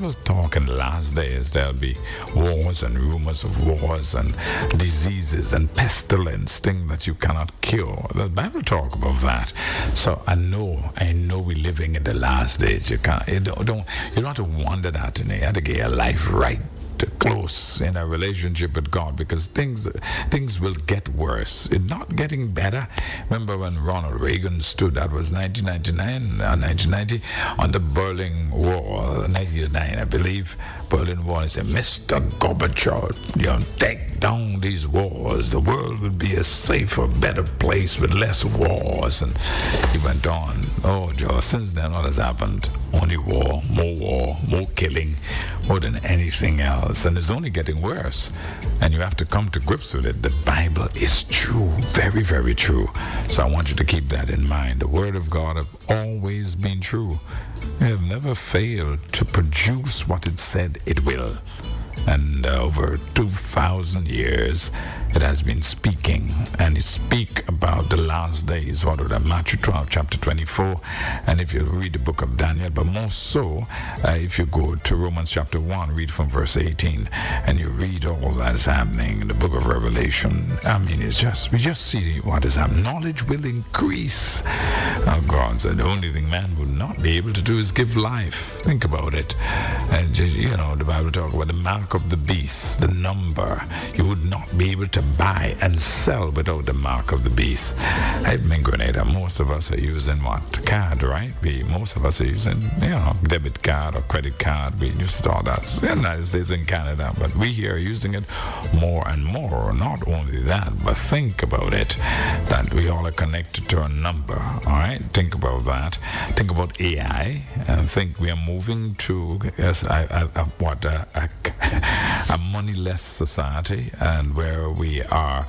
Bible talk in the last days there'll be wars and rumors of wars and diseases and pestilence, things that you cannot cure. The Bible talk about that. So I know we're living in the last days. You don't have to wonder that, and you have to get your life right close in a relationship with God, because things will get worse. It's not getting better. Remember when Ronald Reagan stood, that was 1990, on the Berlin Wall, 1999, I believe, Berlin Wall, and said, Mr. Gorbachev, take down these wars. The world would be a safer, better place with less wars. And he went on. Oh, Joe, since then, what has happened? Only war, more killing, more than anything else. And it's only getting worse. And you have to come to grips with it. The Bible is true, very, very true. So I want you to keep that in mind. The Word of God has always been true. It has never failed to produce what it said it will. And over 2,000 years, it has been speaking, and it speak about the last days. What would Matthew 12, chapter 24, and if you read the book of Daniel, but more so, if you go to Romans chapter 1, read from verse 18, and you read all that's happening in the book of Revelation. I mean, we just see what is happening. Knowledge will increase. God said the only thing man would not be able to do is give life. Think about it. And the Bible talks about the mark of the beast, the number. You would not be able to buy and sell without the mark of the beast. I've been Grenada. Most of us are using what? Card, right? Most of us are using, debit card or credit card. We used to all that in the United States and Canada, but we here are using it more and more. Not only that, but think about it, that we all are connected to a number, all right? Think about that. Think about AI, and think we are moving to a moneyless society, and where we are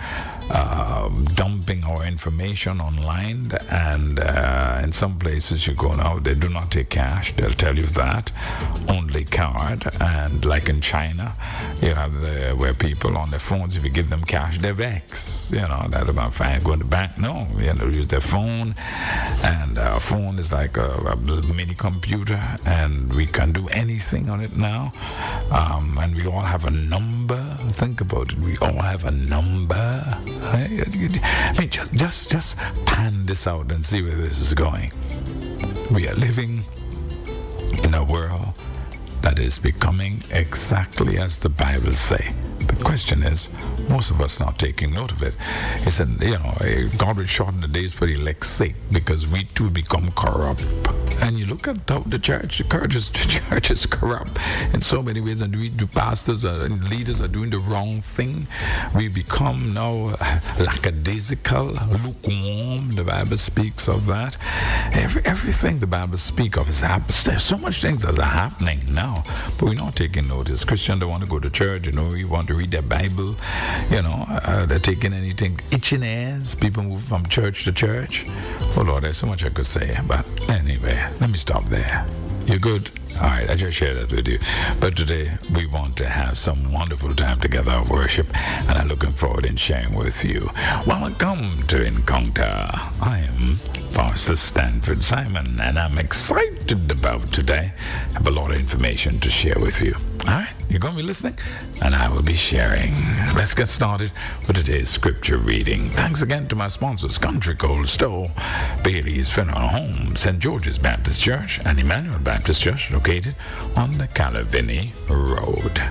dumping our information online, and in some places you go now, they do not take cash. They'll tell you that, only card. And like in China, you have where people on their phones, if you give them cash, they vex. That about fine. Go to the bank, no, use their phone, and our phone is like a mini computer, and we can do anything on it now. And we all have a number. Think about it. We all have a number. I mean, just pan this out and see where this is going. We are living in a world that is becoming exactly as the Bible say. The question is, most of us not taking note of it. He said, God will shorten the days for the elect's sake, because we too become corrupt. And you look at how the church is corrupt in so many ways, and the pastors and leaders are doing the wrong thing. We become now lackadaisical, lukewarm. The Bible speaks of that. Everything the Bible speaks of is happening. There's so much things that are happening now, but we're not taking notice. Christians don't want to go to church. We want to read their Bible. They're taking anything, itching ears. People move from church to church. Oh Lord, there's so much I could say, but anyway, let me stop there. You good? All right, I just shared that with you. But today, we want to have some wonderful time together of worship, and I'm looking forward in sharing with you. Welcome to Encounter. I am Pastor Stanford Simon, and I'm excited about today. I have a lot of information to share with you. All right, you're going to be listening, and I will be sharing. Let's get started with today's scripture reading. Thanks again to my sponsors, Country Cold Store, Bailey's Funeral Home, St. George's Baptist Church, and Emmanuel Baptist Church, located on the Calavini Road.